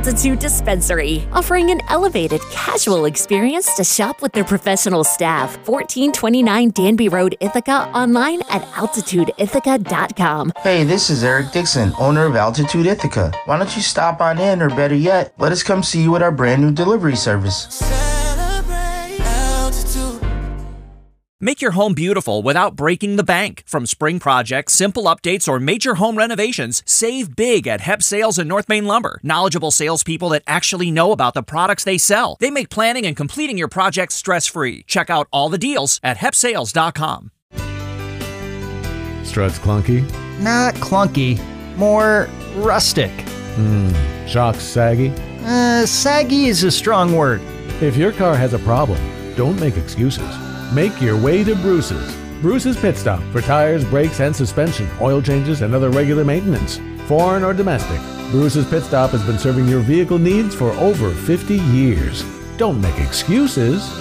Altitude Dispensary, offering an elevated, casual experience to shop with their professional staff. 1429 Danby Road, Ithaca, online at altitudeithaca.com. Hey, this is Eric Dixon, owner of Altitude Ithaca. Why don't you stop on in, or better yet, let us come see you with our brand new delivery service. Make your home beautiful without breaking the bank. From spring projects, simple updates, or major home renovations, save big at Hep Sales and North Main Lumber. Knowledgeable salespeople that actually know about the products they sell. They make planning and completing your project stress-free. Check out all the deals at hepsales.com. Struts clunky? Not clunky, more rustic. Shocks saggy? Saggy is a strong word. If your car has a problem, don't make excuses. Make your way to Bruce's. Bruce's Pit Stop for tires, brakes, and suspension, oil changes, and other regular maintenance. Foreign or domestic, Bruce's Pit Stop has been serving your vehicle needs for over 50 years. Don't make excuses.